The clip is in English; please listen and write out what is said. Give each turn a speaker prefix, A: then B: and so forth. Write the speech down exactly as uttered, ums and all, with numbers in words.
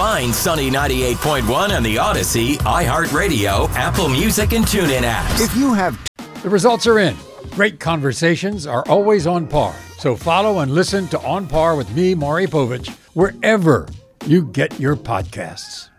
A: Find Sunny ninety-eight point one on the Odyssey, iHeartRadio, Apple Music, and TuneIn apps.
B: If you have...
C: The results are in. Great conversations are always on par. So follow and listen to On Par with me, Maury Povich, wherever you get your podcasts.